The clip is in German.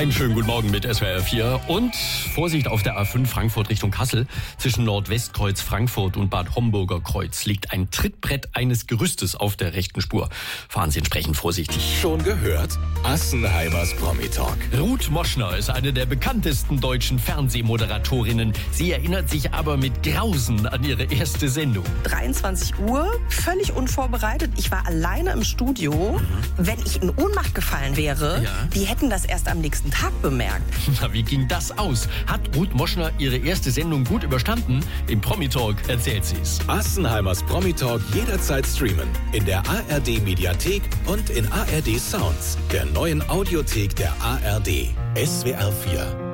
Einen schönen guten Morgen mit SWR 4 und Vorsicht auf der A5 Frankfurt Richtung Kassel. Zwischen Nordwestkreuz Frankfurt und Bad Homburger Kreuz liegt ein Trittbrett eines Gerüstes auf der rechten Spur. Fahren Sie entsprechend vorsichtig. Schon gehört? Assenheimers Promi-Talk. Ruth Moschner ist eine der bekanntesten deutschen Fernsehmoderatorinnen. Sie erinnert sich aber mit Grausen an ihre erste Sendung. 23 Uhr, völlig unvorbereitet. Ich war alleine im Studio. Wenn ich in Ohnmacht gefallen wäre, die hätten das erst am nächsten Tag bemerkt. Na, wie ging das aus? Hat Ruth Moschner ihre erste Sendung gut überstanden? Im Promi-Talk erzählt sie's. Assenheimers Promi-Talk jederzeit streamen. In der ARD-Mediathek und in ARD Sounds, der neuen Audiothek der ARD. SWR 4.